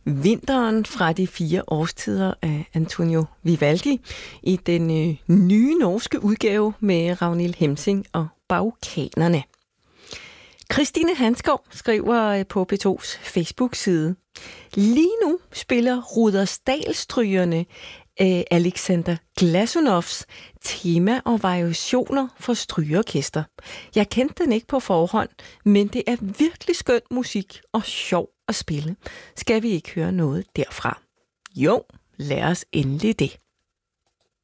Vinteren fra de 4 årstider af Antonio Vivaldi i den nye norske udgave med Ragnhild Hemsing og Baukanerne. Christine Hanskov skriver på P2's Facebook-side: Lige nu spiller Rudersdalstrygerne Alexander Glasunovs tema og variationer for strygeorkester. Jeg kendte den ikke på forhånd, men det er virkelig skøn musik og sjov at spille. Skal vi ikke høre noget derfra? Jo, lad os endelig det.